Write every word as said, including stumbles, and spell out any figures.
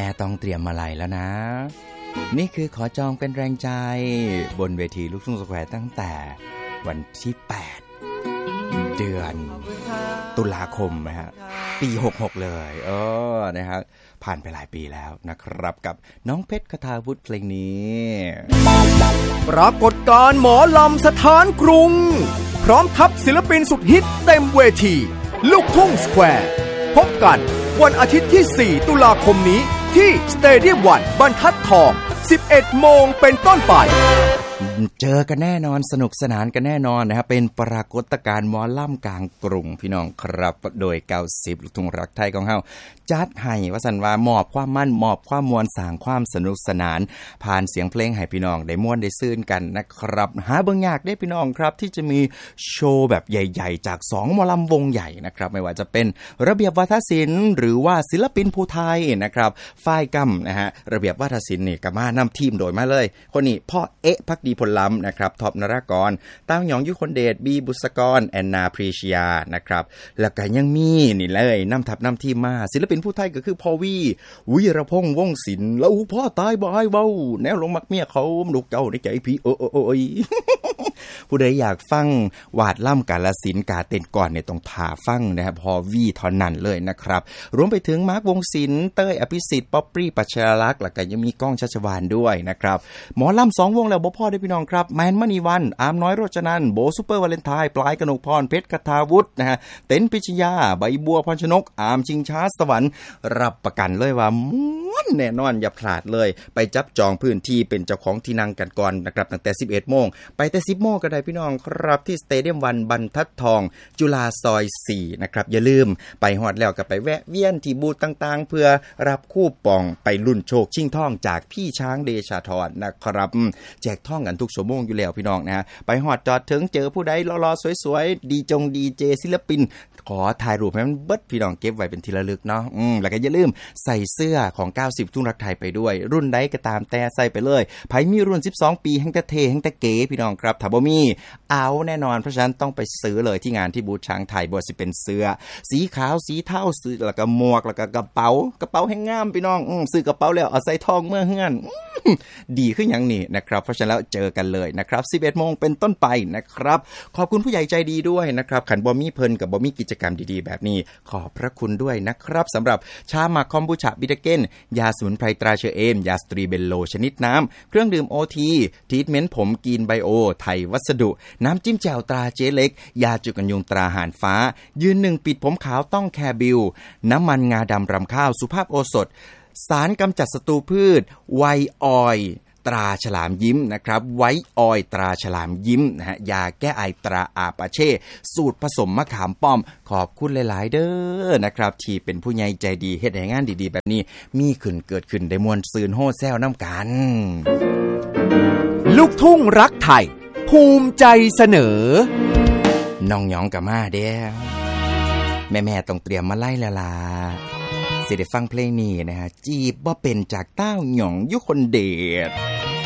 ต้องเตรียมมาลัยแล้วนะนี่คือขอจองเป็นแรงใจบนเวทีลูกทุ่งสแควร์ตั้งแต่วันที่แปดเดือนตุลาคมนะฮะปีหกสิบหกเลยเออนะครับผ่านไปหลายปีแล้วนะครับกับน้องเพชรคทาวุฒิเพลงนี้ปรากฏการณ์หมอลำสถานกรุงพร้อมทัพศิลปินสุดฮิตเต็มเวทีลูกทุ่งสแควร์พบกันวันอาทิตย์ที่สี่ตุลาคมนี้ที่สเตเดียมวันบรรทัดทอง สิบเอ็ดโมงเป็นต้นไปเจอกันแน่นอนสนุกสนานกันแน่นอนนะครับเป็นปรากฏการณ์หมอล่ำกลางกรุงพี่น้องครับโดยเก้าสิบลูกทุ่งรักไทยของเฮาจัดให้ว่าซั่นว่ามอบความมั่นมอบความมวลสร้างความสนุกสนานผ่านเสียงเพลงให้พี่น้องได้ม่วนได้ซื่นกันนะครับหาเบิ่งยากเด้พี่น้องครับที่จะมีโชว์แบบใหญ่ๆจากสองหมอลำวงใหญ่นะครับไม่ว่าจะเป็นระเบียบวาทศิลป์หรือว่าศิลปินภูไทยนะครับฝ่ายกำนะฮะระเบียบวาทศิลป์นี่ก็มานำทีมโดยมาเลยคนนี้พ่อเอ๊ะภักดีพลล้ำนะครับท็อปนรากรต้าหยองยุคนเดชบีบุษกรแอนนาพรีเชียนะครับแล้วก็ยังมีนี่เลยนำทัพนำทีมมาศิลปินผู้ไทยก็คือพ่อวีวีรพงษ์วงศิลป์แล้วพ่อตายบ่ายเว้าแนวลงมักเมียเขาลูกเจ้าในใจพี่โอ้โอ้ยผู้ใดอยากฟังวาดล่ำกาลสินกาเต้นก่อนเนี่ยต้องถ่าฟังนะครับพ่อวีเท่านั้นเลยนะครับรวมไปถึงมาร์ควงศิลป์เต้ยอภิสิทธิ์ป๊อปปี้ปัชรลักษณ์แล้วก็ยังมีก้องชัชวาลด้วยนะครับหมอลำสองวงแล้วบ่พอได้พี่น้องครับแมนมณีวันอามน้อยโรจนันท์โบซุปเปอร์วาเลนไทน์ปลายกนกพรเพชรคทาวุฒินะฮะเต็นพิชยาใบบัวพรชนกอามชิงช้าสวรรค์รับประกันเลยว่าม้วนแน่นอนอย่าพลาดเลยไปจับจองพื้นที่เป็นเจ้าของที่นั่งกันก่อนนะครับตั้งแต่ สิบเอ็ดโมงไปแต่ สิบโมงก็ได้พี่น้องครับที่สเตเดียมวันบรรทัดทองจุฬาซอยสี่นะครับอย่าลืมไปฮอดแล้วก็ไปแวะเวียนที่บูธต่างๆเพื่อรับคูปองไปลุ้นโชคชิงทองจากพี่ช้างเดชาธรนะครับแจกทองกันทุกชั่วโมงอยู่แล้วพี่น้องนะฮะไปฮอดจอดถึงเจอผู้ใดหล่อๆสวยๆดีจงดีเจศิลปินขอถ่ายรูปให้มันเบิดพี่น้องเก็บไว้เป็นที่ระลึกเนาะอืมแล้วก็อย่าลืมใส่เสื้อของเก้าสิบทุ่งรักไทยไปด้วยรุ่นใดก็ตามแต่ใส่ไปเลยไผมีรุ่นสิบสองปีแห่งแต่เท่แห่งแต่เก๋พี่น้องครับถ้าบ่มีเอาแน่นอนเพราะฉะนั้นต้องไปซื้อเลยที่งานที่บูธช้างไทยบ่สิเป็นเสื้อสีขาวสีเทาซื้อแล้วก็หมวกแล้วก็กระเป๋ากระเป๋าแห่งงามพี่น้องอืมซื้อกระเป๋าแล้วเอาใส่ทองเมื่อเฮือนดีขึ้นอย่างนี้นะครับเพราะฉะนั้นแล้วเจอกันเลยนะครับ สิบเอ็ดโมงเป็นต้นไปนะครับขอบคุณผู้ใหญ่ใจดีด้วยนะครับขันบ่มีเพิ่นกับบ่มีกิจกรรมดีๆแบบนี้ขอบพระคุณด้วยนะครับสำหรับชาหมักคอมบูชาบิทาเก้นยาสมุนไพรตราเชอเอมยาสตรีเบลโลชนิดน้ำเครื่องดื่ม โอ ที ทรีทเมนต์ผมกินไบโอไทยวัสดุน้ำจิ้มแจ่วตราเจ๊เล็กยาจุกันยุงตราหานฟ้ายืนหนึ่งปิดผมขาวต้องแคร์บิลน้ำมันงาดำรำข้าวสุภาพโอสถสารกำจัดศัตรูพืชไวออยตราฉลามยิ้มนะครับไว้ออยตราฉลามยิ้มนะฮะยาแก้ไอตราอาปาเช่สูตรผสมมะขามป้อมขอบคุณหลายๆเด้อนะครับที่เป็นผู้ใหญ่ใจดีเฮ็ดให้งานดีๆแบบนี้มีขึ้นเกิดขึ้นได้มวลซืนโฮแซวน้ำกันลูกทุ่งรักไทยภูมิใจเสนอน้องหยองกับมาเด้อแม่ๆต้องเตรียมมาไล่ละล่ะสิได้ฟังเพลงนี้นะฮะจีบบ่เป็นจากเต้าหยองยุคนเดช